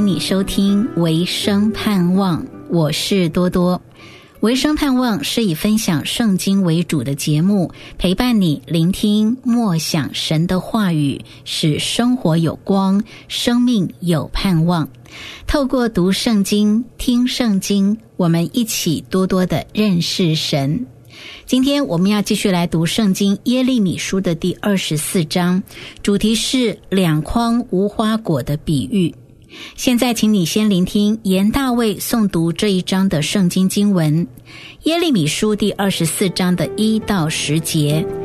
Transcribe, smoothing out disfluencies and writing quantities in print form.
你收听维生盼望，我是多多。维生盼望是以分享圣经为主的节目，陪伴你聆听默想神的话语，使生活有光，生命有盼望。透过读圣经、听圣经，我们一起多多的认识神。今天我们要继续来读圣经耶利米书的第24章，主题是两筐无花果的比喻。现在请你先聆听严大卫诵读这一章的圣经经文，耶利米书第24章的1到10节。